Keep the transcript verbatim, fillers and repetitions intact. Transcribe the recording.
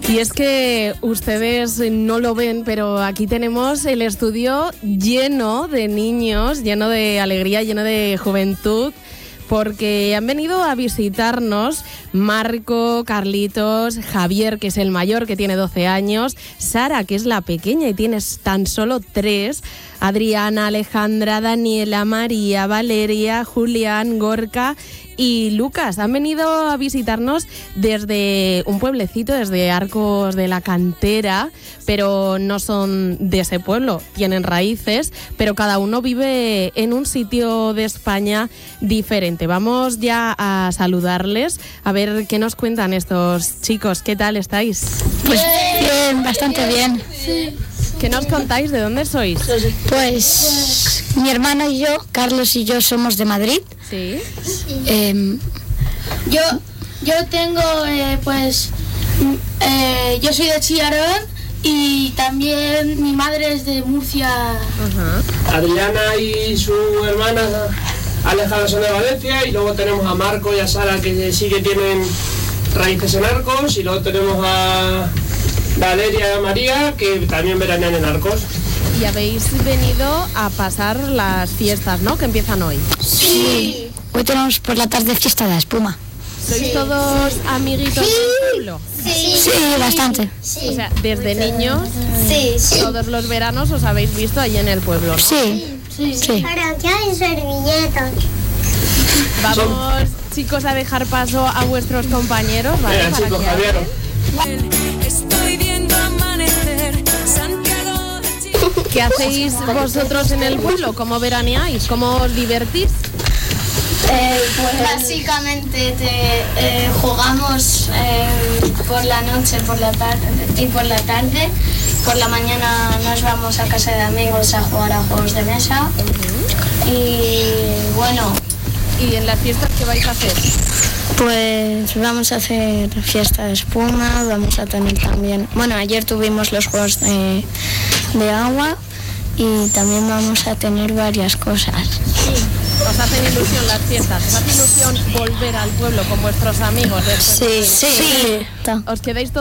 Y es que ustedes no lo ven, pero aquí tenemos el estudio lleno de niños, lleno de alegría, lleno de juventud, porque han venido a visitarnos Marco, Carlitos, Javier, que es el mayor, que tiene doce años, Sara, que es la pequeña y tiene tan solo tres, Adriana, Alejandra, Daniela, María, Valeria, Julián, Gorka y Lucas. Han venido a visitarnos desde un pueblecito, desde Arcos de la Cantera, pero no son de ese pueblo, tienen raíces, pero cada uno vive en un sitio de España diferente. Vamos ya a saludarles, a ver qué nos cuentan estos chicos. ¿Qué tal estáis? Pues bien, bastante bien. Sí. ¿Qué nos contáis? ¿De dónde sois? Pues mi hermano y yo, Carlos y yo, somos de Madrid. Sí. Eh, Yo, yo tengo, eh, pues, eh, yo soy de Chillarón y también mi madre es de Murcia. Ajá. Adriana y su hermana Alejandra son de Valencia, y luego tenemos a Marco y a Sara, que sí que tienen raíces en Arcos, y luego tenemos a Valeria y a María, que también veranean en Arcos. Y habéis venido a pasar las fiestas, ¿no? Que empiezan hoy. sí. Hoy tenemos por la tarde fiesta de la espuma. ¿Sois todos amiguitos del pueblo? Sí, bastante. O sea, desde niños, Sí, sí. todos los veranos os habéis visto allí en el pueblo, ¿no? Sí, Sí. sí. Pero aquí hay servilletas. Vamos, chicos, a dejar paso a vuestros compañeros, ¿vale? Venga, Para chicos, que Javier. hablen. Estoy viendo amanecer Santiago de Chile. ¿Qué hacéis vosotros en el pueblo? ¿Cómo veraneáis? ¿Cómo os divertís? Eh, pues, Básicamente te, eh, jugamos eh, por la noche, por la tarde y por la tarde. Por la mañana nos vamos a casa de amigos a jugar a juegos de mesa. Y bueno, ¿Y en las fiestas qué vais a hacer? Pues vamos a hacer fiesta de espuma, vamos a tener también... Bueno, ayer tuvimos los juegos de, de agua y también vamos a tener varias cosas. ¿Os hacen ilusión las fiestas? ¿Os hace ilusión volver al pueblo con vuestros amigos después? Sí, sí. ¿Os quedáis todos